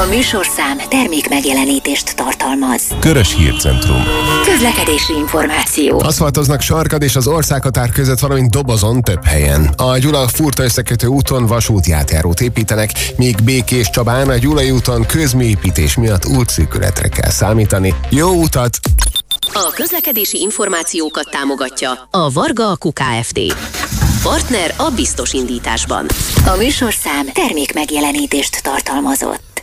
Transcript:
A műsorszám termék megjelenítést tartalmaz. Körös Hírcentrum. Közlekedési információ. Aszfaltoznak Sarkad és az országhatár között, valamint Dobozon több helyen. A Gyula-Furta összekötő úton vasútjátjárót építenek, míg Békés Csabán a Gyulai úton közműépítés miatt útszűkületre kell számítani. Jó utat! A közlekedési információkat támogatja a Varga Akku Kft. Partner a biztos indításban. A műsorszám termék megjelenítést tartalmazott.